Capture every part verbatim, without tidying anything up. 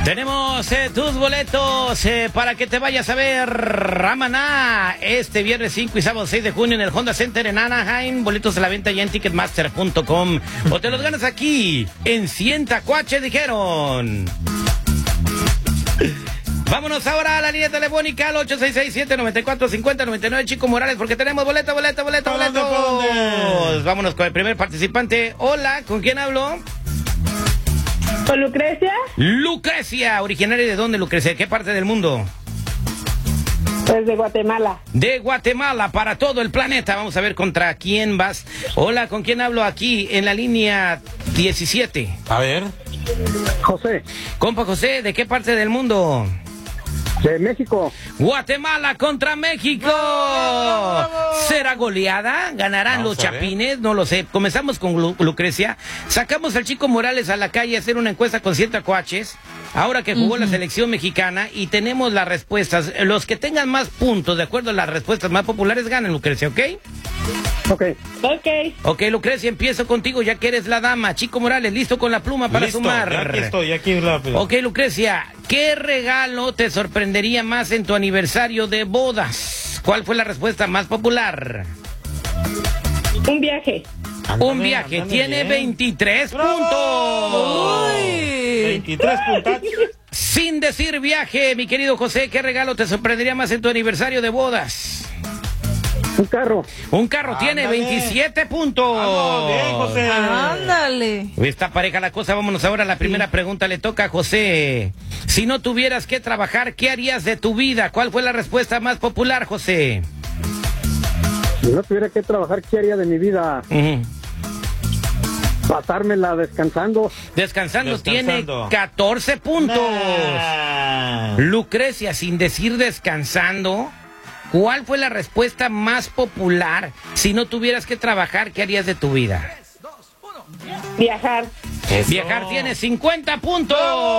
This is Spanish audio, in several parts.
Tenemos eh, tus boletos eh, para que te vayas a ver Ramaná este viernes cinco y sábado seis de junio en el Honda Center en Anaheim. Boletos a la venta ya en ticketmaster punto com o te los ganas aquí en Cientacuache, dijeron. Vámonos ahora a la línea telefónica al ocho seis seis, siete nueve cuatro, cinco cero nueve nueve, Chico Morales, porque tenemos boleto, boleto, boleto, boleto. Vámonos con el primer participante. Hola, ¿con quién hablo? ¿Con Lucrecia? Lucrecia, ¿originaria de dónde, Lucrecia? ¿De qué parte del mundo? Pues de Guatemala. De Guatemala para todo el planeta. Vamos a ver contra quién vas. Hola, ¿con quién hablo aquí en la línea diecisiete? A ver. José. Compa José, ¿de qué parte del mundo? De México. Guatemala contra México. ¿Será goleada? ¿Ganarán Vamos los chapines? No lo sé. Comenzamos con Lu Lucrecia. Sacamos al Chico Morales a la calle a hacer una encuesta con Cientacuaches, ahora que jugó uh-huh. la selección mexicana, y tenemos las respuestas. Los que tengan más puntos, de acuerdo a las respuestas más populares, ganan, Lucrecia, ¿ok? Ok. Ok. Ok, Lucrecia, empiezo contigo, ya que eres la dama. Chico Morales, listo con la pluma para Listo, sumar. ya aquí estoy, aquí rápido. Ok, Lucrecia, ¿qué regalo te sorprendería más en tu aniversario de bodas? ¿Cuál fue la respuesta más popular? Un viaje. Ándale, Un viaje. ándale Tiene bien. veintitrés ¡Bravo! puntos. Uy. veintitrés puntos. Sin decir viaje, mi querido José, ¿qué regalo te sorprendería más en tu aniversario de bodas? Un carro. Un carro. Ándale. Tiene veintisiete puntos. Vamos, bien, José. Ándale. Está pareja la cosa. Vámonos ahora a la primera sí. pregunta. Le toca a José. Si no tuvieras que trabajar, ¿qué harías de tu vida? ¿Cuál fue la respuesta más popular, José? Si no tuviera que trabajar, ¿qué haría de mi vida? Uh-huh. Pasármela descansando. Descansando. Descansando. Tiene catorce puntos. Nah. Lucrecia, sin decir descansando, ¿cuál fue la respuesta más popular? Si no tuvieras que trabajar, ¿qué harías de tu vida? Viajar. Eso. Viajar. Tiene cincuenta puntos.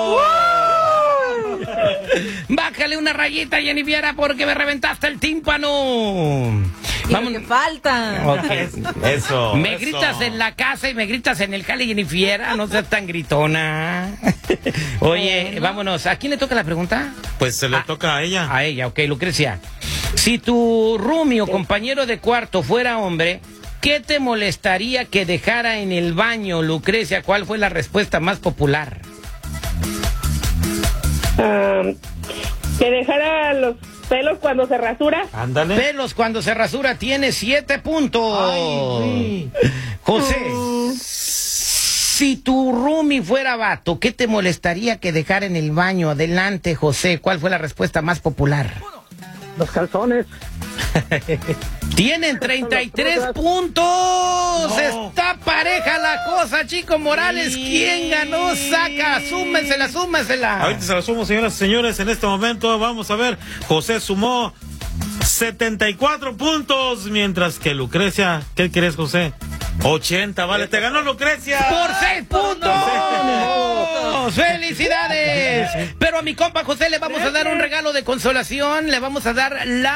Bájale una rayita, Jennifiera, porque me reventaste el tímpano. Y lo que falta. Okay. Eso. Me eso. gritas en la casa y me gritas en el jale, Jennifiera. No seas tan gritona. Oye, bueno. vámonos. ¿A quién le toca la pregunta? Pues se le a, toca a ella. A ella, ok, Lucrecia. Si tu roomie o compañero de cuarto fuera hombre, ¿qué te molestaría que dejara en el baño, Lucrecia? ¿Cuál fue la respuesta más popular? Um, que dejara los pelos cuando se rasura. Ándale. Pelos cuando se rasura. Tiene siete puntos. Ay, José, mm. si tu roomie fuera vato, ¿qué te molestaría que dejara en el baño? Adelante, José. ¿Cuál fue la respuesta más popular? Los calzones. Tienen treinta y tres puntos. No. Está pareja la cosa, Chico Morales. Sí. ¿Quién ganó? Saca, súmensela, súmensela. Ahorita se la sumo, señoras y señores. En este momento vamos a ver. José sumó setenta y cuatro puntos, mientras que Lucrecia, ¿qué crees, José? ochenta, vale, te ganó Lucrecia. Por seis puntos. ¡Felicidades! Pero a mi compa José le vamos a dar un regalo de consolación. Le vamos a dar la